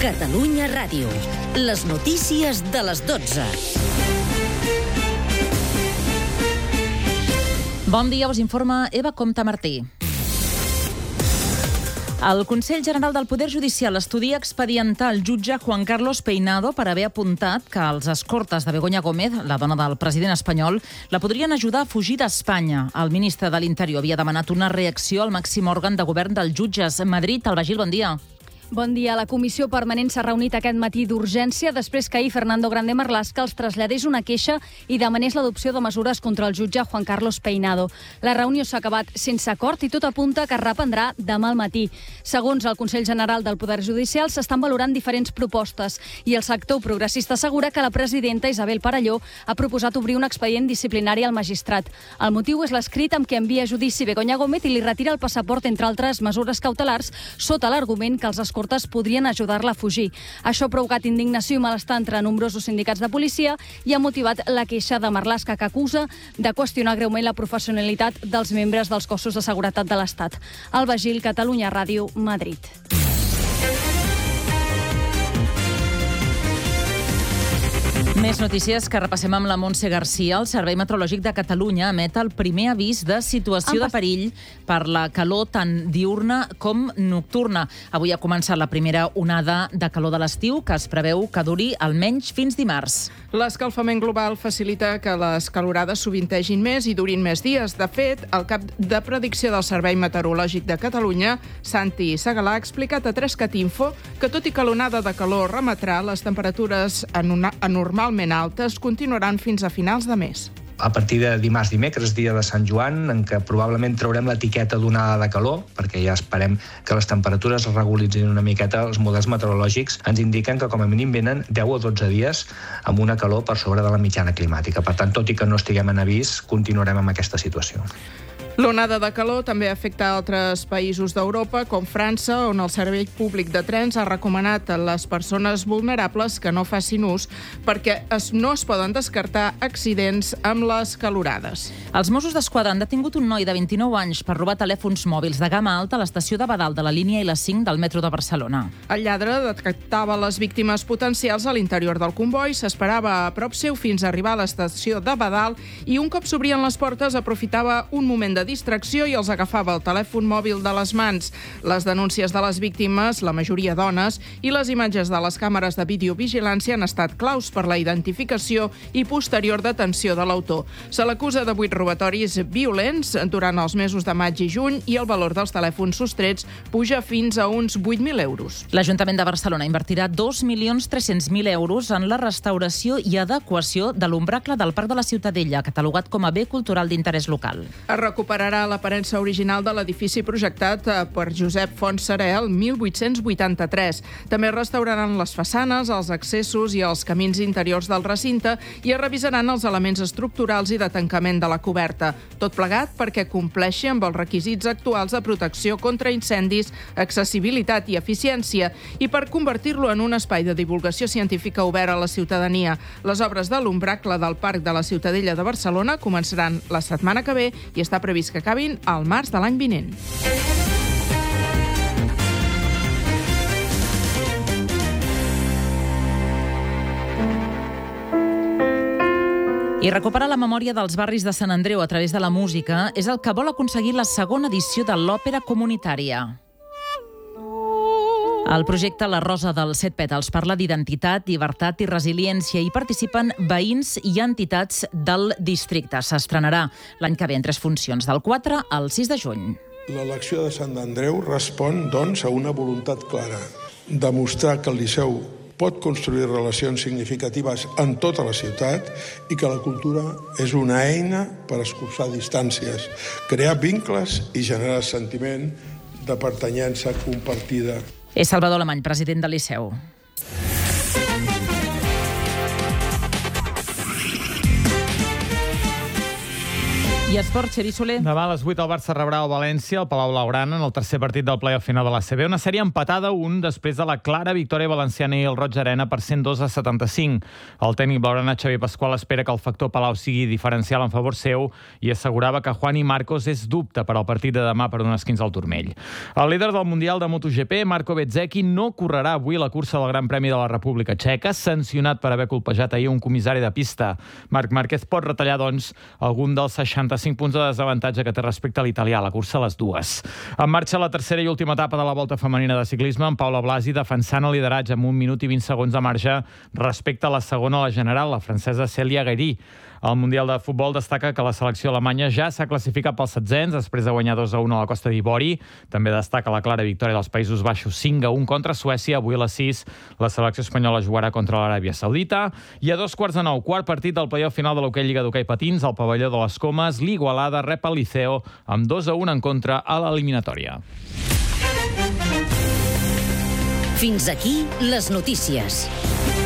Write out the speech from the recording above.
Catalunya Ràdio. Les notícies de les 12. Bon dia, us informa Eva Comte Martí. El Consell General del Poder Judicial estudia expedientar el jutge Juan Carlos Peinado per haver apuntat que els escortes de Begoña Gómez, la dona del president espanyol, la podrien ajudar a fugir d'Espanya. El ministre de l'Interior havia demanat una reacció al màxim òrgan de govern dels jutges. Madrid, Albagil, bon dia. Bon dia. La comissió permanent s'ha reunit aquest matí d'urgència després que ahir Fernando Grande Marlaska els traslladés una queixa i demanés l'adopció de mesures contra el jutge Juan Carlos Peinado. La reunió s'ha acabat sense acord i tot apunta que es reprendrà demà al matí. Segons el Consell General del Poder Judicial, s'estan valorant diferents propostes i el sector progressista assegura que la presidenta Isabel Parelló ha proposat obrir un expedient disciplinari al magistrat. El motiu és l'escrit amb què envia a judici Begoña Gómez i li retira el passaport, entre altres mesures cautelars, sota l'argument que els escortes podrien ajudar-la a fugir. Això ha provocat indignació i malestar entre nombrosos sindicats de policia i ha motivat la queixa de Marlaska, que acusa de qüestionar greument la professionalitat dels membres dels cossos de seguretat de l'Estat. Albagil, Catalunya Ràdio, Madrid. Més notícies que repassem amb la Montse Garcia. El Servei Meteorològic de Catalunya emet el primer avís de situació de perill per la calor tant diurna com nocturna. Avui ha començat la primera onada de calor de l'estiu, que es preveu que duri almenys fins dimarts. L'escalfament global facilita que les calorades sovintegin més i durin més dies. De fet, el cap de predicció del Servei Meteorològic de Catalunya, Santi Segalà, ha explicat a 3cat Info que, tot i que l'onada de calor remetrà, les temperatures anormalment altes continuaran fins a finals de mes. A partir de dimarts, dimecres, dia de Sant Joan, en què probablement traurem l'etiqueta d'onada de calor, perquè ja esperem que les temperatures es regularitzin una miqueta. Els models meteorològics ens indiquen que com a mínim venen 10 o 12 dies amb una calor per sobre de la mitjana climàtica. Per tant, tot i que no estiguem en avís, continuarem amb aquesta situació. L'onada de calor també afecta altres països d'Europa, com França, on el Servei Públic de Trens ha recomanat a les persones vulnerables que no facin ús perquè no es poden descartar accidents amb les calorades. Els Mossos d'Esquadra han detingut un noi de 29 anys per robar telèfons mòbils de gamma alta a l'estació de Badal de la línia I5 del metro de Barcelona. El lladre detectava les víctimes potencials a l'interior del comboi, s'esperava a prop seu fins a arribar a l'estació de Badal i un cop s'obrien les portes aprofitava un moment de distracció i els agafava el telèfon mòbil de les mans. Les denúncies de les víctimes, la majoria dones, i les imatges de les càmeres de videovigilància han estat claus per la identificació i posterior detenció de l'autor. Se l'acusa de 8 robatoris violents durant els mesos de maig i juny i el valor dels telèfons sostrets puja fins a uns 8.000 euros. L'Ajuntament de Barcelona invertirà 2.300.000 euros en la restauració i adequació de l'ombracle del Parc de la Ciutadella, catalogat com a bé cultural d'interès local. Es recuperarà l'aparença original de l'edifici projectat per Josep Font Seré el 1883. També es restauraran les façanes, els accessos i els camins interiors del recinte i es revisaran els elements estructurals i de tancament de la coberta. Tot plegat perquè compleixi amb els requisits actuals de protecció contra incendis, accessibilitat i eficiència i per convertir-lo en un espai de divulgació científica obert a la ciutadania. Les obres de l'ombracle del Parc de la Ciutadella de Barcelona començaran la setmana que ve i està previst que acabin al març de l'any vinent. I recuperar la memòria dels barris de Sant Andreu a través de la música és el que vol aconseguir la segona edició de l'Òpera Comunitària. El projecte La Rosa dels 7 Pètals parla d'identitat, llibertat i resiliència. Hi participen veïns i entitats del districte. S'estrenarà l'any que ve en 3 funcions, del 4 al 6 de juny. L'elecció de Sant Andreu respon, doncs, a una voluntat clara: demostrar que el Liceu pot construir relacions significatives en tota la ciutat i que la cultura és una eina per escurçar distàncies, crear vincles i generar sentiment de pertanyença compartida. És Salvador Alemany, president del Liceu. I I esport, Xeri Soler. Demà a les 8 el Barça rebrà el València al Palau Blaugrana en el tercer partit del play-off final de l'ACB. Una sèrie empatada 1 després de la clara victòria valenciana i el Roig Arena per 102-75. El tècnic blaugrana Xavi Pasqual espera que el factor Palau sigui diferencial en favor seu i assegurava que Juan i Marcos és dubte per al partit de demà per un esquinç al turmell. El líder del Mundial de MotoGP, Marco Bezzecchi, no correrà avui la cursa del Gran Premi de la República Txeca, sancionat per haver colpejat ahir un comissari de pista. Marc Márquez pot retallar, doncs, algun dels 65 punts de desavantatge que té respecte a l'italià, la cursa a les dues. En marxa la tercera i última etapa de la Volta Femenina de Ciclisme, amb Paula Blasi defensant el lideratge amb 1 minut i 20 segons de marge respecte a la segona, la general, la francesa Célia Guéry. El Mundial de Futbol destaca que la selecció alemanya ja s'ha classificat pels setzents després de guanyar 2-1 a la Costa d'Ivori. També destaca la clara victòria dels Països Baixos 5-1 contra Suècia. Avui a les 6 la selecció espanyola jugarà contra l'Aràbia Saudita. I a 9:15, quart partit del play-off final de l'hoquei Lliga d'Hoquei Patins, al pavelló de les Comes, l'Igualada rep el Liceo amb 2-1 en contra a l'eliminatòria. Fins aquí les notícies.